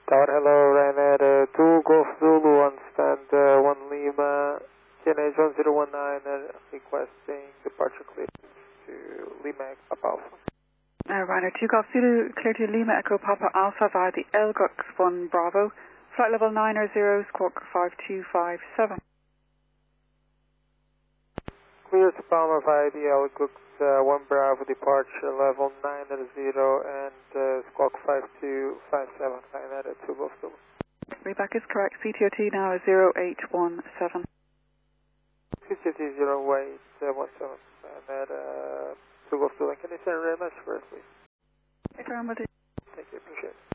Tower, hello, Ryanair 2 Golf Zulu on stand 1 Lima, GNH 1019 requesting departure clearance to Lima Papa Alpha. Ryanair 2 Golf Zulu, clear to Lima Echo Papa Alpha via the Elgux 1 Bravo, flight level 900, squawk 5257. Clear to Palma via the Elgux 1 Bravo, departure level 900 and squawk 5257, Ryanair 2 Golf Zulu. Readback is correct, CTOT now 0817. CTOT 0817, Ryanair 2 Golf Zulu. Can you send a message for us, please? If I'm with it. Thank you, appreciate it.